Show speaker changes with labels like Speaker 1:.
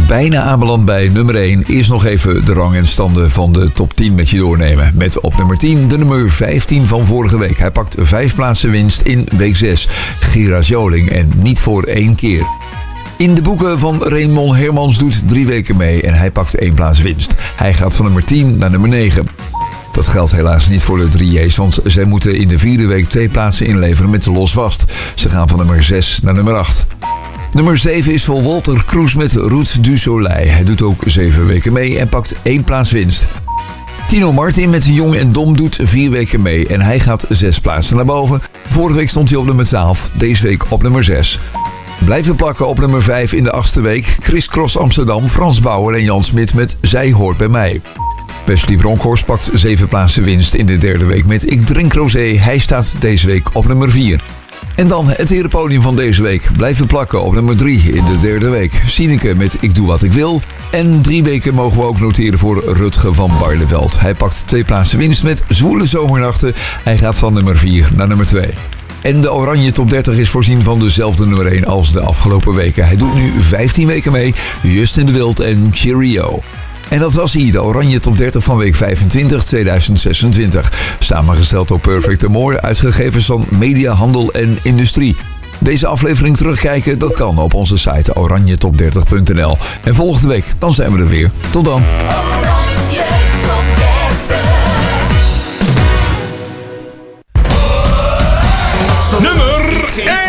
Speaker 1: bijna aanbeland bij nummer 1. Eerst nog even de rang en standen van de top 10 met je doornemen. Met op nummer 10 de nummer 15 van vorige week. Hij pakt 5 plaatsen winst in week 6. Gira Joling en niet voor 1 keer. In de boeken van Raymond Hermans doet 3 weken mee en hij pakt 1 plaats winst. Hij gaat van nummer 10 naar nummer 9. Dat geldt helaas niet voor de 3J's, want zij moeten in de 4e week 2 plaatsen inleveren met de los vast. Ze gaan van nummer 6 naar nummer 8. Nummer 7 is voor Walter Kroes met Route du Soleil. Hij doet ook 7 weken mee en pakt 1 plaats winst. Tino Martin met Jong en Dom doet 4 weken mee en hij gaat 6 plaatsen naar boven. Vorige week stond hij op nummer 12, deze week op nummer 6. Blijven plakken op nummer 5 in de 8e week. Chris Cross Amsterdam, Frans Bauer en Jan Smit met Zij hoort bij mij. Wesley Bronkhorst pakt 7 plaatsen winst in de 3e week met Ik drink rosé. Hij staat deze week op nummer 4. En dan het erepodium van deze week. Blijven plakken op nummer 3 in de 3e week. Sineke met Ik doe wat ik wil. En 3 weken mogen we ook noteren voor Rutger van Barneveld. Hij pakt 2 plaatsen winst met Zwoele zomernachten. Hij gaat van nummer 4 naar nummer 2. En de Oranje Top 30 is voorzien van dezelfde nummer 1 als de afgelopen weken. Hij doet nu 15 weken mee. Justin de Wild en Cheerio. En dat was hij, de Oranje Top 30 van week 25 2026. Samengesteld door Perfect Amore, uitgegevens van Media, Handel en Industrie. Deze aflevering terugkijken, dat kan op onze site oranjetop30.nl. En volgende week, dan zijn we er weer. Tot dan.